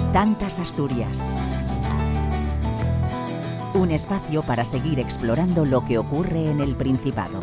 Tantas Asturias. Un espacio para seguir explorando lo que ocurre en el Principado.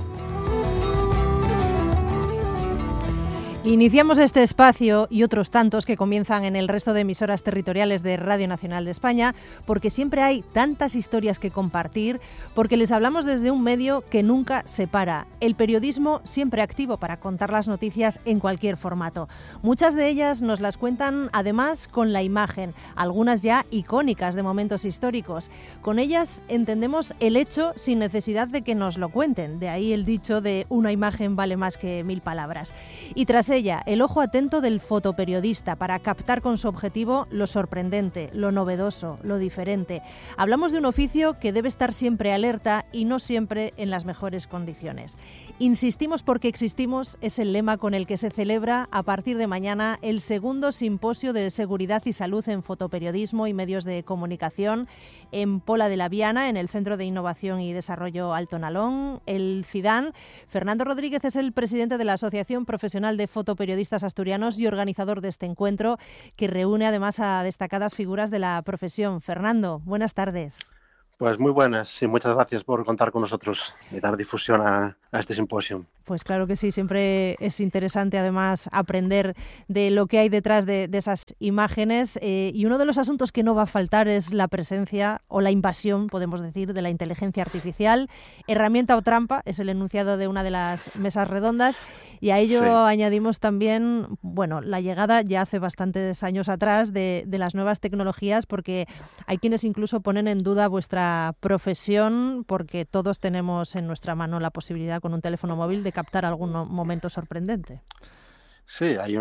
Iniciamos este espacio y otros tantos que comienzan en el resto de emisoras territoriales de Radio Nacional de España, porque siempre hay tantas historias que compartir, porque les hablamos desde un medio que nunca se para, el periodismo siempre activo para contar las noticias en cualquier formato. Muchas de ellas nos las cuentan además con la imagen, algunas ya icónicas de momentos históricos. Con ellas entendemos el hecho sin necesidad de que nos lo cuenten, de ahí el dicho de una imagen vale más que 1000 palabras. Y tras ella, el ojo atento del fotoperiodista para captar con su objetivo lo sorprendente, lo novedoso, lo diferente. Hablamos de un oficio que debe estar siempre alerta y no siempre en las mejores condiciones. Insistimos porque existimos es el lema con el que se celebra a partir de mañana el segundo simposio de seguridad y salud en fotoperiodismo y medios de comunicación en Pola de la Viana, en el Centro de Innovación y Desarrollo Alto Nalón, el CIDAN. Fernando Rodríguez es el presidente de la Asociación Profesional de Fotoperiodistas Asturianos y organizador de este encuentro, que reúne además a destacadas figuras de la profesión. Fernando, buenas tardes. Pues muy buenas y muchas gracias por contar con nosotros y dar difusión a este simposio. Pues claro que sí, siempre es interesante además aprender de lo que hay detrás de esas imágenes y uno de los asuntos que no va a faltar es la presencia o la invasión, podemos decir, de la inteligencia artificial. Herramienta o trampa es el enunciado de una de las mesas redondas y a ello añadimos también, bueno, la llegada ya hace bastantes años atrás de las nuevas tecnologías, porque hay quienes incluso ponen en duda vuestra profesión porque todos tenemos en nuestra mano la posibilidad con un teléfono móvil de captar algún momento sorprendente. Sí, hay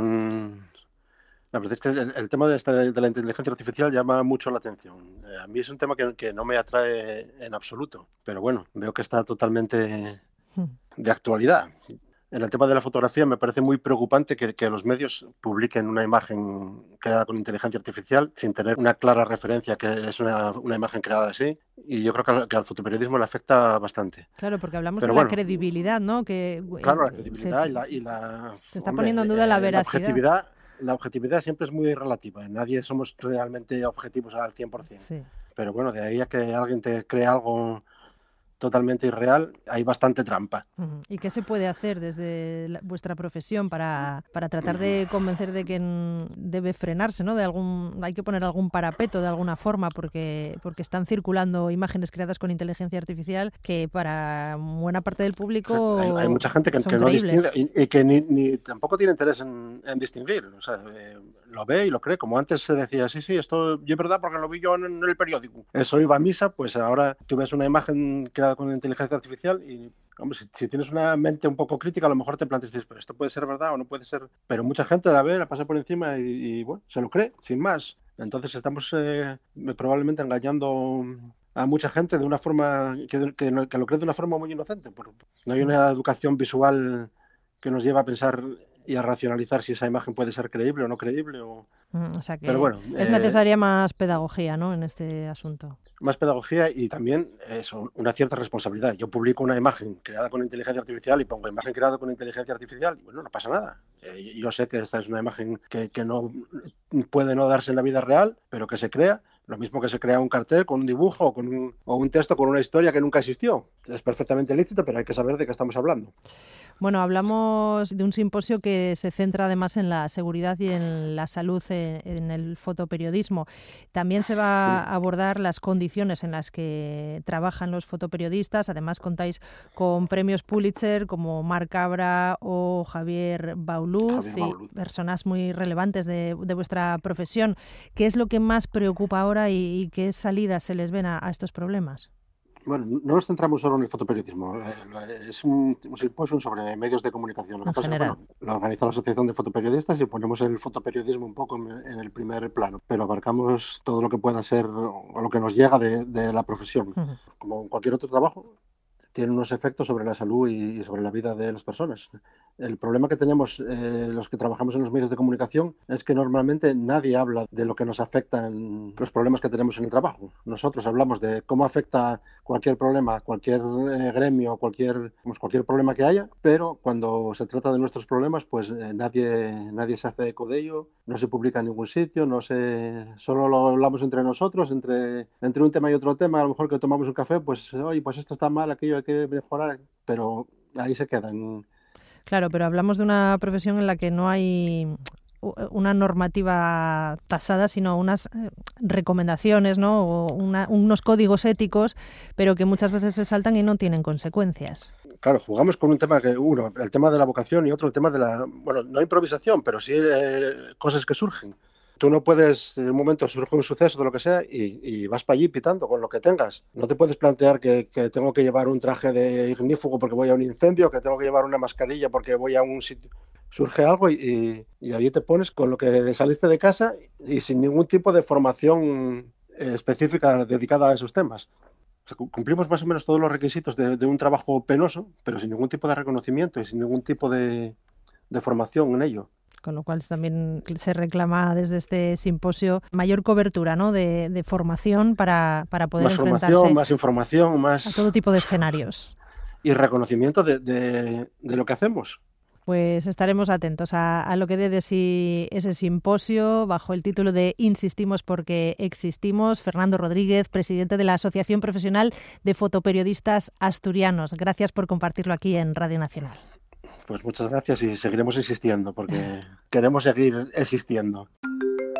La verdad es que el tema de la inteligencia artificial llama mucho la atención. A mí es un tema que no me atrae en absoluto, pero bueno, veo que está totalmente de actualidad. En el tema de la fotografía me parece muy preocupante que los medios publiquen una imagen creada con inteligencia artificial sin tener una clara referencia que es una imagen creada así, y yo creo que al fotoperiodismo le afecta bastante. Claro, porque hablamos de la credibilidad, ¿no? Claro, la credibilidad se está poniendo en duda la veracidad. La objetividad siempre es muy relativa. Nadie somos realmente objetivos al 100%. Sí. Pero bueno, de ahí a que alguien te cree algo totalmente irreal, hay bastante trampa. ¿Y qué se puede hacer desde vuestra profesión para tratar de convencer de que debe frenarse, ¿no? Hay que poner algún parapeto de alguna forma porque están circulando imágenes creadas con inteligencia artificial que para buena parte del público hay mucha gente que no distingue y que ni tampoco tiene interés en distinguir. O sea, lo ve y lo cree. Como antes se decía, sí, esto es verdad porque lo vi yo en el periódico. Eso iba a misa, pues ahora tú ves una imagen creada con inteligencia artificial y, hombre, si tienes una mente un poco crítica, a lo mejor te planteas, pero esto puede ser verdad o no puede ser. Pero mucha gente la ve, la pasa por encima y bueno, se lo cree, sin más. Entonces estamos probablemente engañando a mucha gente de una forma que lo cree de una forma muy inocente. No hay una educación visual que nos lleva a pensar y a racionalizar si esa imagen puede ser creíble o no creíble. O sea que pero bueno, es necesaria más pedagogía, ¿no?, en este asunto. Más pedagogía y también una cierta responsabilidad. Yo publico una imagen creada con inteligencia artificial y pongo imagen creada con inteligencia artificial y bueno, no pasa nada. Yo sé que esta es una imagen que no puede no darse en la vida real, pero que se crea. Lo mismo que se crea un cartel con un dibujo o un texto con una historia que nunca existió. Es perfectamente lícito, pero hay que saber de qué estamos hablando. Bueno, hablamos de un simposio que se centra además en la seguridad y en la salud en el fotoperiodismo. También se va a abordar las condiciones en las que trabajan los fotoperiodistas. Además, contáis con premios Pulitzer como Marc Cabra o Javier Bauluz, personas muy relevantes de vuestra profesión. ¿Qué es lo que más preocupa ahora y qué salidas se les ven a estos problemas? Bueno, no nos centramos solo en el fotoperiodismo. Es un simposio sobre medios de comunicación. Lo que pasa es que lo organiza la Asociación de Fotoperiodistas y ponemos el fotoperiodismo un poco en el primer plano, pero abarcamos todo lo que pueda ser o lo que nos llega de la profesión. Como en cualquier otro trabajo, tienen unos efectos sobre la salud y sobre la vida de las personas. El problema que tenemos los que trabajamos en los medios de comunicación es que normalmente nadie habla de lo que nos afectan los problemas que tenemos en el trabajo. Nosotros hablamos de cómo afecta cualquier problema, cualquier gremio, cualquier problema que haya, pero cuando se trata de nuestros problemas, pues nadie se hace eco de ello, no se publica en ningún sitio, solo lo hablamos entre nosotros, entre un tema y otro tema. A lo mejor que tomamos un café, pues oye, pues esto está mal, aquello hay que mejorar, pero ahí se quedan. Claro, pero hablamos de una profesión en la que no hay una normativa tasada, sino unas recomendaciones, ¿no? O unos códigos éticos, pero que muchas veces se saltan y no tienen consecuencias. Claro, jugamos con un tema el tema de la vocación y otro el tema de no improvisación, pero sí cosas que surgen. Tú no puedes, en un momento surge un suceso de lo que sea y vas para allí pitando con lo que tengas. No te puedes plantear que tengo que llevar un traje de ignífugo porque voy a un incendio, que tengo que llevar una mascarilla porque voy a un sitio. Surge algo y ahí te pones con lo que saliste de casa y sin ningún tipo de formación específica dedicada a esos temas. O sea, cumplimos más o menos todos los requisitos de un trabajo penoso, pero sin ningún tipo de reconocimiento y sin ningún tipo de formación en ello. Con lo cual también se reclama desde este simposio mayor cobertura, ¿no? de formación para poder enfrentarse más información, más a todo tipo de escenarios. Y reconocimiento de lo que hacemos. Pues estaremos atentos a lo que dé de sí ese simposio bajo el título de Insistimos porque existimos. Fernando Rodríguez, presidente de la Asociación Profesional de Fotoperiodistas Asturianos. Gracias por compartirlo aquí en Radio Nacional. Pues muchas gracias y seguiremos insistiendo porque queremos seguir existiendo.